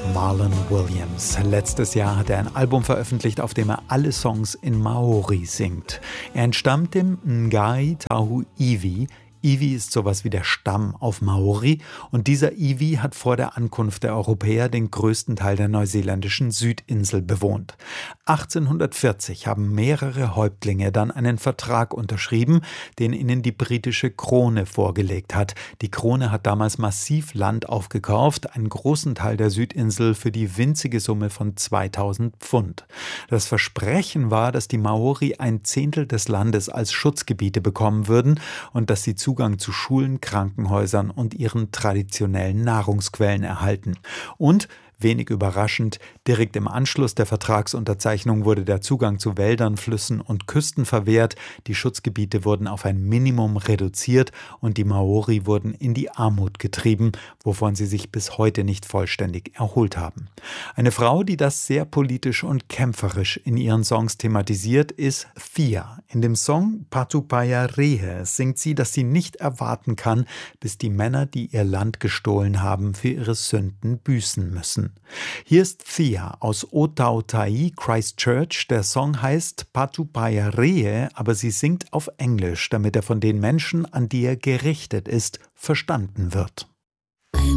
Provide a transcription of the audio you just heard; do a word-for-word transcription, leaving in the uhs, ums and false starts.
Marlon Williams. Letztes Jahr hat er ein Album veröffentlicht, auf dem er alle Songs in Maori singt. Er entstammt dem Ngai Tahu Iwi. Iwi ist sowas wie der Stamm auf Maori und dieser Iwi hat vor der Ankunft der Europäer den größten Teil der neuseeländischen Südinsel bewohnt. achtzehnhundertvierzig haben mehrere Häuptlinge dann einen Vertrag unterschrieben, den ihnen die britische Krone vorgelegt hat. Die Krone hat damals massiv Land aufgekauft, einen großen Teil der Südinsel für die winzige Summe von zweitausend Pfund. Das Versprechen war, dass die Maori ein Zehntel des Landes als Schutzgebiete bekommen würden und dass sie Zugang zu Schulen, Krankenhäusern und ihren traditionellen Nahrungsquellen erhalten. Und wenig überraschend, direkt im Anschluss der Vertragsunterzeichnung wurde der Zugang zu Wäldern, Flüssen und Küsten verwehrt, die Schutzgebiete wurden auf ein Minimum reduziert und die Maori wurden in die Armut getrieben, wovon sie sich bis heute nicht vollständig erholt haben. Eine Frau, die das sehr politisch und kämpferisch in ihren Songs thematisiert, ist Thea. In dem Song Patupaya Rehe singt sie, dass sie nicht erwarten kann, bis die Männer, die ihr Land gestohlen haben, für ihre Sünden büßen müssen. Hier ist Thea aus Otautai, Christchurch. Der Song heißt Patupaya Rehe, aber sie singt auf Englisch, damit er von den Menschen, an die er gerichtet ist, verstanden wird.